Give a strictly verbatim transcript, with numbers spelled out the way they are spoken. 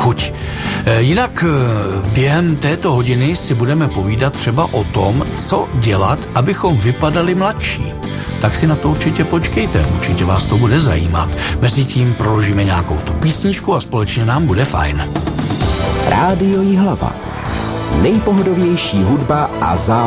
chuť. Jinak během této hodiny si budeme povídat třeba o tom, co dělat, abychom vypadali mladší. Tak si na to určitě počkejte, určitě vás to bude zajímat. Mezitím proložíme nějakou tu písničku a společně nám bude fajn. Rádio Jihlava. Nejpohodovější hudba a zábava.